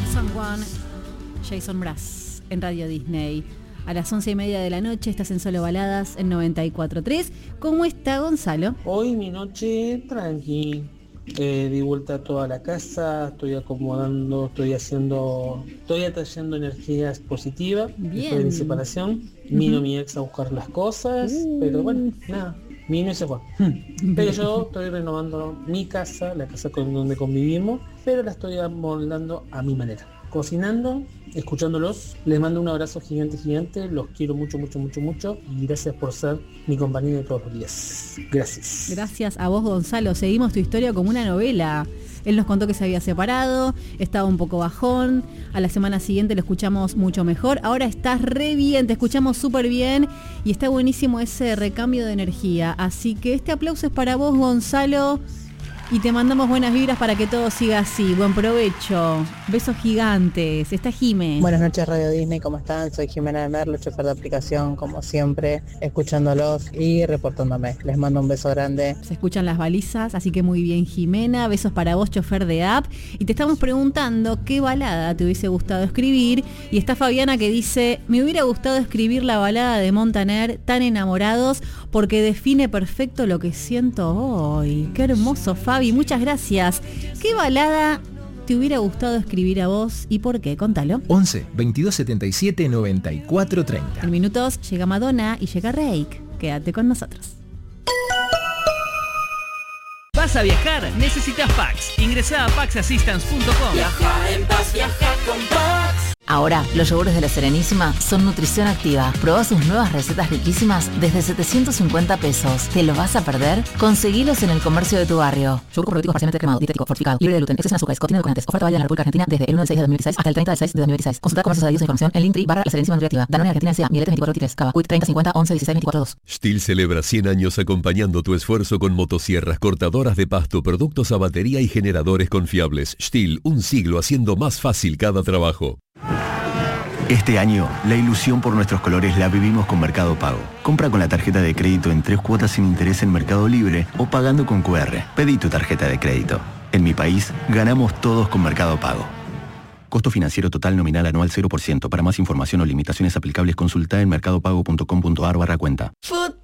Someone, Jason Mraz, en Radio Disney. A las 11:30 de la noche estás en Solo Baladas en 94.3. ¿Cómo está Gonzalo? Hoy mi noche tranqui. Di vuelta a toda la casa, estoy acomodando, estoy atrayendo energías positivas después de mi separación. Vino mi ex a buscar las cosas, pero bueno, nada, vino y se fue. Pero yo estoy renovando mi casa, la casa con donde convivimos, pero la estoy amoldando a mi manera. Cocinando, escuchándolos, les mando un abrazo gigante, los quiero mucho y gracias por ser mi compañía de todos los días. Gracias. Gracias a vos, Gonzalo. Seguimos tu historia como una novela. Él nos contó que se había separado, estaba un poco bajón, a la semana siguiente lo escuchamos mucho mejor, ahora estás re bien, te escuchamos súper bien y está buenísimo ese recambio de energía. Así que este aplauso es para vos, Gonzalo. Y te mandamos buenas vibras para que todo siga así. Buen provecho. Besos gigantes. Está Jime. Buenas noches, Radio Disney. ¿Cómo están? Soy Jimena de Merlo, chofer de aplicación, como siempre, escuchándolos y reportándome. Les mando un beso grande. Se escuchan las balizas, así que muy bien, Jimena. Besos para vos, chofer de app. Y te estamos preguntando qué balada te hubiese gustado escribir. Y está Fabiana que dice, me hubiera gustado escribir la balada de Montaner, Tan enamorados, porque define perfecto lo que siento hoy. Qué hermoso, Fabi, muchas gracias. ¿Qué balada te hubiera gustado escribir a vos y por qué? Contalo. 11 22 77 94 30. En minutos llega Madonna y llega Reik. Quédate con nosotros. ¿Vas a viajar? Necesitas Pax. Ingresá a paxassistance.com. Viaja en paz, viaja con Pax. Ahora, los yogures de La Serenísima son nutrición activa. Probá sus nuevas recetas riquísimas desde 750 pesos. ¿Te lo vas a perder? Conseguilos en el comercio de tu barrio. Yogur probiótico parcialmente cremado, dietético, fortificado, libre de gluten, exceso en azúcares, contiene edulcorantes. Oferta válida en la República Argentina desde el 1 del 6 de 2016 hasta el 30 del 6 de 2016. Consulta comercios adheridos a información en Linktree/La Serenísima Nutriactiva. Danone Argentina S.A. Miletes 2423. Cava. Quick 30 50 11 16 24 2. STIHL celebra 100 años acompañando tu esfuerzo con motosierras, cortadoras de pasto, productos a batería y generadores confiables. STIHL, un siglo haciendo más fácil cada trabajo. Este año, la ilusión por nuestros colores la vivimos con Mercado Pago. Compra con la tarjeta de crédito en 3 cuotas sin interés en Mercado Libre o pagando con QR. Pedí tu tarjeta de crédito. En mi país, ganamos todos con Mercado Pago. Costo financiero total nominal anual 0%. Para más información o limitaciones aplicables, consulta en mercadopago.com.ar/cuenta.